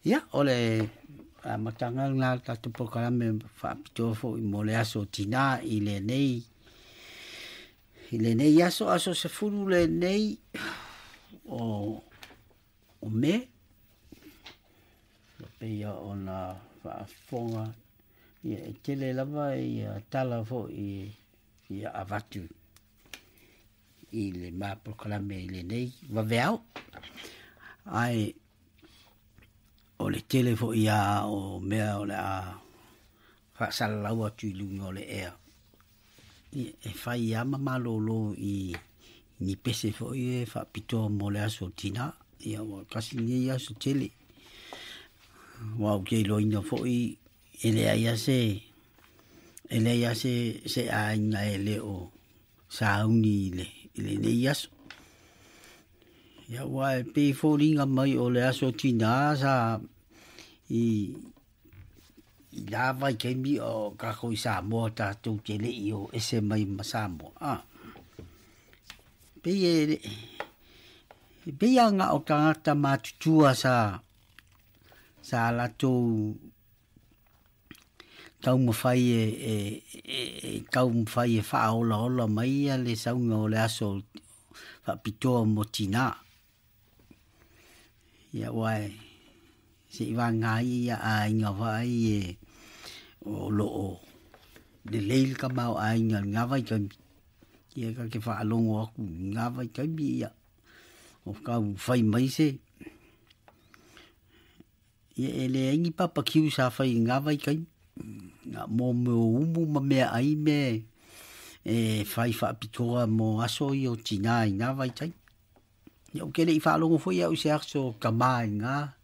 Ia, ole matanga ngā tātupo karame whaapitoa fo I mo le aso tina I le nei. I le nei aso se furu le nei o me. Pea o na whaafonga ia e tele lava ia tala fo ia avatu. I le mapo karame I le nei. Waweau. Ai o le tele fo ia o mea o le a whaasala lau atu I lunga o le ea. E whai ia mamalolo I ni pese fo I e whaapitoa mo le aso tina. Ia wa kasi ni aso tele. Wa o kei loina fo I ele ia se a inga ele o sauni le nei aso. Ia wa e pe fo ringa mai o le aso tina sa I lava I kemi o kako I Samoa tātou tele I o ese mai ma Samoa. Pe nga o tangata mātutua sa latou tau mawhai tau mawhai whaola mai le saunga o le aso whapitoa mo tina. Ia wai se iwa ngai ia a inga vai o loo de leil ka mau a inga ngawai ka ia ka ke whaalongo aku ngawai ka ia o ka whai mai se ia ele ingi papa kiu sa whai ngawai ka nga mo umu ma mea ai me whai whaapitoa mo aso I o tina I ngawai ka ia o kele I whaalongo fo ia use akso ka mai ngā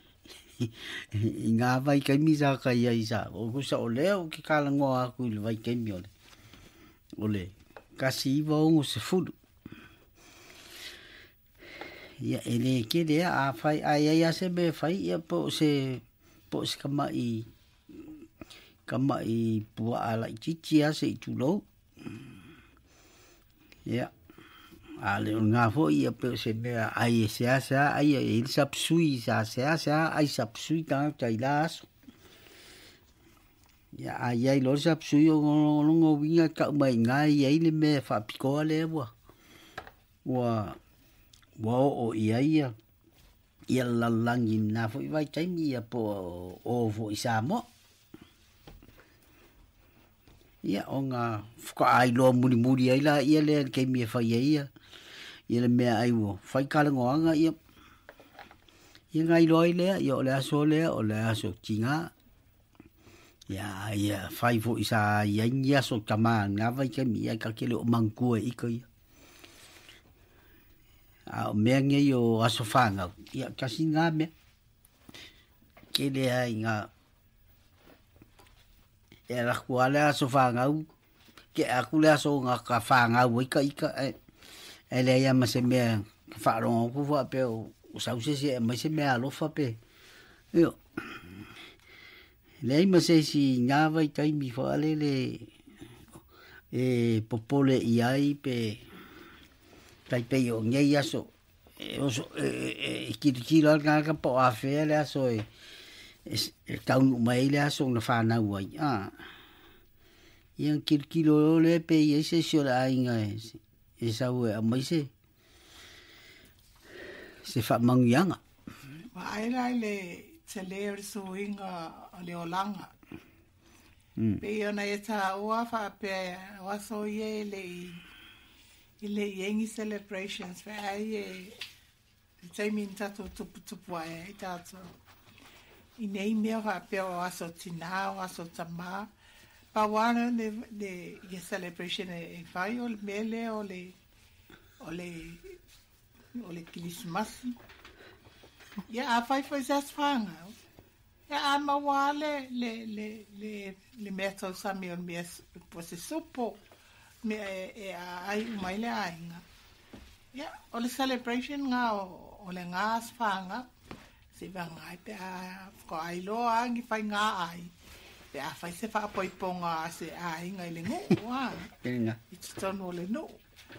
I ngā vai kaimi sa ka ia isa. O kusa o leo ki kalangoa aku I le vai kaimi ole. Ole. Kasi iwa ongo se furu. Ia ele ke lea a fai a ia se me fai ia po se kamai pua ala I titi a se I tulou. Ia. A le ngā fo ia pe se mea ai se asa ai e sapsui sa se asa ai sapsui ta tai laso ya ai lo sapsui o longo winga ka mai ngai ai le me fa piko le wa o ia la langi na fo vai tai mi po o fo isamo ia onga fka ai lo muri ai la ia le ke mi fa ia le mea ai wo fai kalangoanga ia ngai loi le ia o le aso tinga ia fai fo isa ia so tama nga vai ke mi ka kele o mangkua I ko ia a mea nge yo aso fanga ia kasi nga me kele ai nga la kuala aso fanga ke aku le aso nga ka fanga ika ele ia ma se mea whaarongo ku wha pe o sause se mai se mea alofa pe io lei ma se si ngā vai taimi whaale le popole I ai pe tai o ngei aso kirikira ngā ka po a whea le aso taunu mai le aso na whanau ai iang kirikiro le pe I se sio la inga sau a mai se whamangianga. Waela le te leo so inga o le olanga. Pe ona e ta ua whape waso ie le yengi celebrations pe ai taimin tato tupu ai tato. I nei mea whape o aso tina o aso tama. Pa wana le celebration e vai o le mele o le kilismasi. Ia a fai sas fanga. Ia a mawale le mea tau sami o mea po se supo me ai umai le ainga. Ia o le celebration nga o le ngā fanga se vangai pe a ko ai lo angi fai ngā ai. Pe a fai se wha poiponga se a inga I le ngō wā. I titono le no.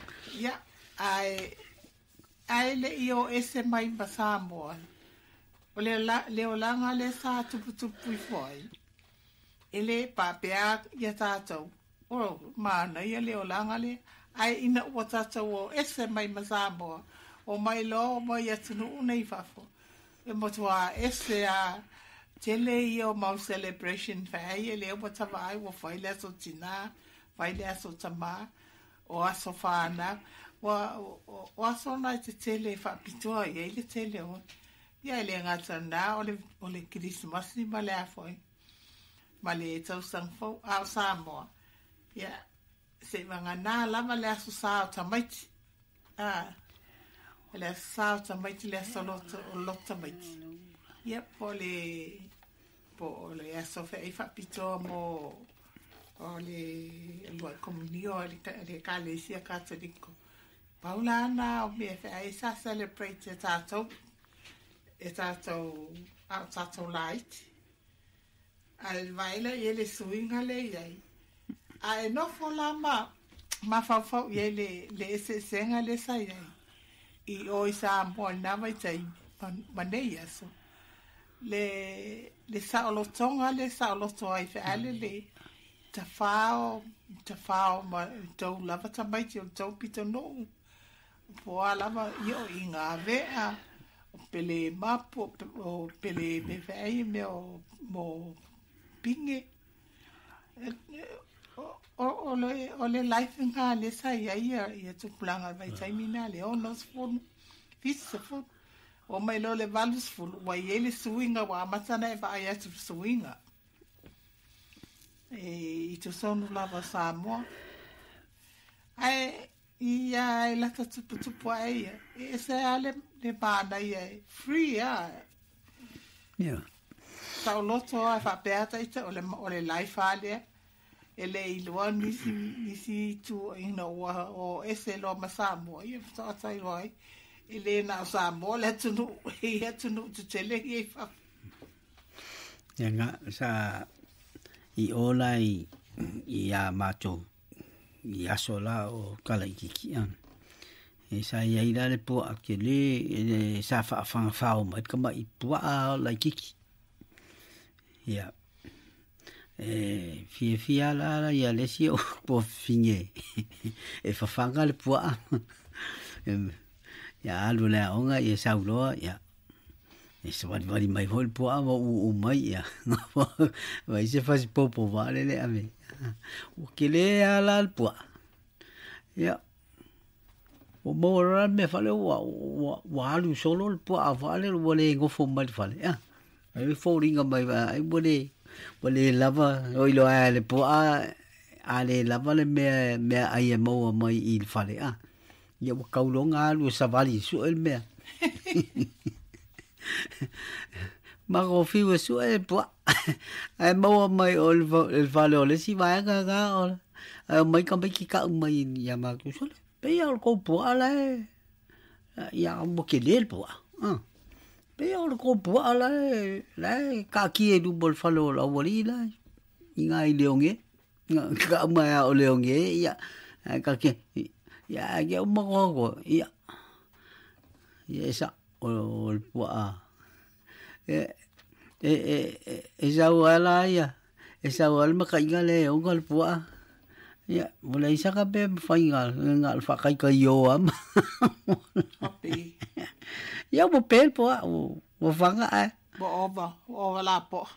Ia, ai le I o ese mai ma Samoa. O le o langa le sa tupu I foi. Ele pa pea ia tātou. O mana ia le o langa le. Ai ina ua tātou o ese mai Samoa. O mai lo mai atunu unei fafo. E motua ese a tele ia o mau celebration whai. E le o matawai o whai le aso tina. Whai le aso tama. O aso whana. O aso nai te tele whapitua. Ia le tele o. Ia le ngata nā o le Christmasi ma le afoi. Ma le tausang fau au Samoa. Ia se wanga nā lama le aso sao tamaiti. Le aso sao tamaiti le aso o lota maiti. Ia po le aso whai whapitoa mo o le lua komunio le kālesia katoliko. Paula ana o mea whai sa celebrate e tātou. E tātou light. Ai vaila i le suinga le iai. Ai nofo la ma fafau i le ese senga le sa iai. I o isa mo na mai tai manei aso. Le saolotonga le saoloto ai fe ale le tafao ma tau lava tamaiti o tau pito no. Po alava i o inga vea. Pele mapo o pele me vai me o mo pinge o le life nga le sai ia tu planga vai sai mina le o nos fun fis o mai lo le valus ful wa ele swinga wa matana e vai atu swinga e tu sonu lava Samoa ai ia la tupu ai e se ale le bana ia free Yeah. Tau loto a whapeata ita o le life ale ele I loa nisi tu ina o ese lo ma Samoa ia whaatai roi ele na Samoa le tunu ia tunu tu tele ia wha Ia ngā sa I ola I a mātou I aso la o kala ikiki an. E sa ia ira le po a ke le sa whaafanga whao mai kama I pua a la ikiki. Ia. Fia la ia lesi o po finge. E whawhanga le pua a. Ia alu le aonga ia sauloa ia. E se wari mai hoi pua a o mai ia. Vai se fasi popo vale le ame. O ke le ala le pua. Ia. O mora me fale wa alu solo le pua a vale o le ngofo mai fale. Ia. Ai fo ringa mai ai bole lava o ilo a le pua a le lava le me ai mo mai I le fale a. Ia o kaulonga alu sa vali su el me. Ma go fiu su e pua. Ai mo mai o le fale o le si vai ga o. Mai ka ki ka mai ia ma ku so. Pe ia ko pua la. Ia mo ke le pua. Pe ia ko pua la. La ka ki e du bol fale o la wali la. Inga I leonge. Ka mai o leonge ia. Ka ki ia ge mo go ia. Ia sa o pua. E sa wala ia. E sa wala makainga le o ngal pua. Ia, mula isa ka pe whaingal. Ngal whakai ka io am. Happy. Ia mo pel pua. O whanga ai. Bo ova. O la po.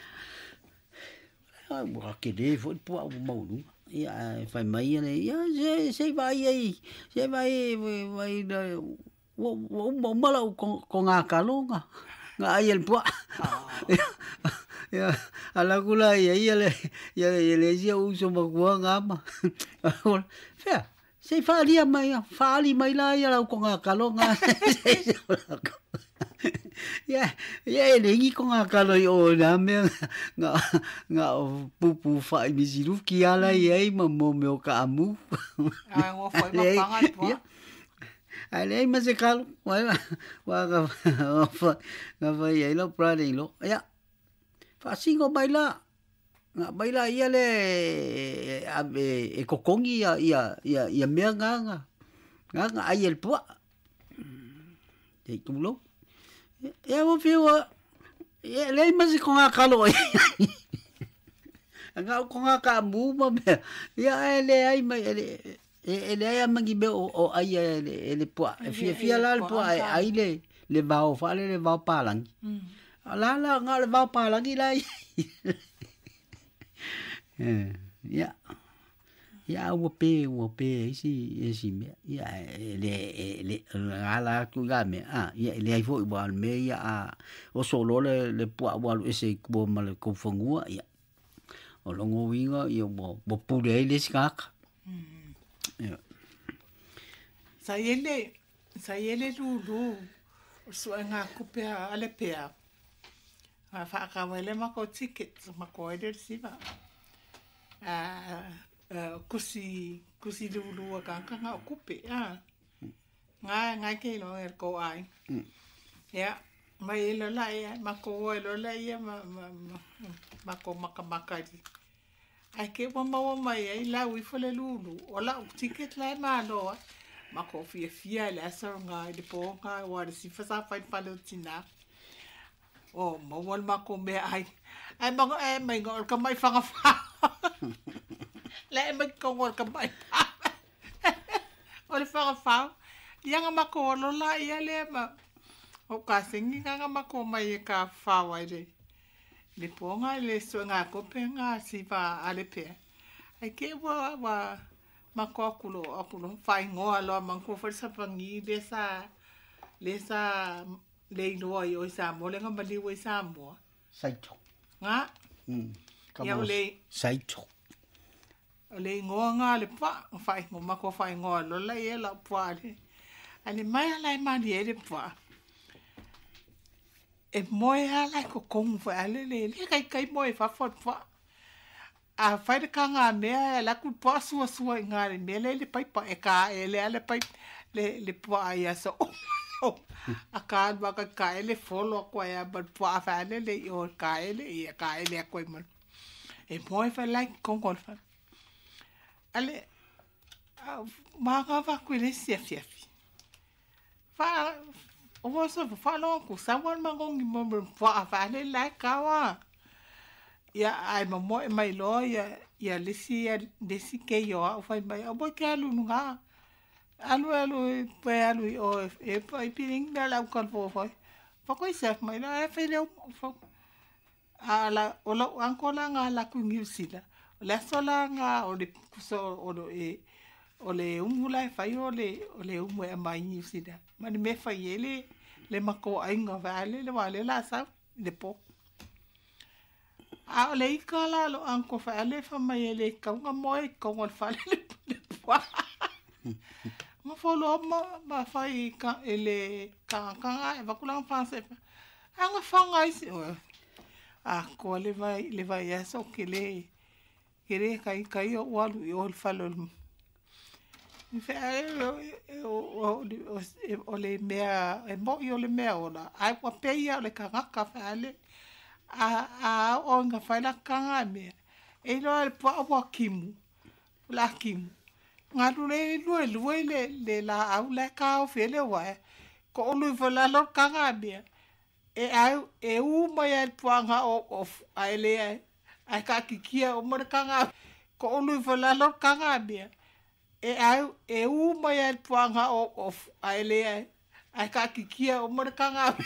Ia, ke de fo pua o maunu. Ia, whai mai ane. Ia, se vai ai. Se vai da. O mala ko ngā kalonga. Ngā ai el pua. Ya, ala kula ia le sia uso makua ngama. Fea, se faali mai la ia la ko ngā kalonga. Ya, le ngi ko ngā kalo o na me ngā pupu fai misiru ki ala ia mo me o ka amu. Ai ngo foi ma panga pua. Ai mas e kalo, wa ga ia lo prade lo. Ya. Fasingo baila ia le e kokongi ia mea nganga ai el pua te tulo Ya mo fiwa. Ya le mas ko nga kalo. Nga ko nga ka mu ma. Ya ele ai mai ele ai mangi be o ai ele po. Fia la po ai le vao fa le vao palang. La nga le vao palang lai. Ya. Ya wo pe si me ya le ala tu ga me ya le ai fo igual me ya o solo le po wa ese ko mal ko fongua ya o longo winga yo bo pure le skak ya sa yele lu so nga kupe ale pea fa ka wele ma ko ticket ma ko eder siva kusi lulu ka nga kupe nga ke lo ko ai ya mai lo la ya ma ko lo la ya ma ko maka di ai ke wa mai ai la wi fole lulu ola ticket la ma lo ma ko fia la sa nga de po nga wa si fa sa fa tina o mo wal ma ko me ai mai ngol ka mai fa la e ko ngol ka mai o le fa yang ma ko lo la ia le ma o ka singi nga ma ko mai ka fa wa le ponga le so nga ko penga si va ale pe ai ke wa ma ko akulo fai ngo alo man ko fa sa pangi le sa le no yo sa mo le nga li we sa mo saito nga ya le saito le ngo nga le pa fai ngo ma ko fai ngo lo la ye la pa le ale mai la ma di le pa e moi ala ko kong fa ale le kai moi fa a fai de kanga me la ku pa su nga le me le pai pa e ka ele ale pai le pa ya so a ka ba ka ele follow ko ya but pa fa le yo ka ele ko man e moi fa like kong fa ale ma ga va ku le si fa o so fa lo ku sa wan ma ngong mo fa le like ka wa ya ai mo mai lo ya lisi ke yo fa mai o bo ka lu nga alu pe alu o e pa piling da la ko fo ko se mai la fe le fo ala o lo ankola nga la ku ngi sila la sola nga o le so o le umula fa yo le umu e mai ngi sila mani me fa yele le mako ai nga vale le wale la sa de po a le ikala lo anko fa le fa mai le ka nga moi ko ngol fa le po ma folo ma fa i ka ele ka e va kula fa se anga fa nga isi a ko le vai ya so ke le kai o walu o fa lo fe o le mea e mo yo le mea ona ai wa pe ia le ka fa le a o nga fa la ka me e lo el po wa kimu la kimu nga lu le la au le ka o fe le wa ko lu fa la lo ka me e u mai el po nga o ai le ai ka kikia o mo ka ko lu fa la lo ka me e u mai el po nga o ai le ai ka kikia o mo ka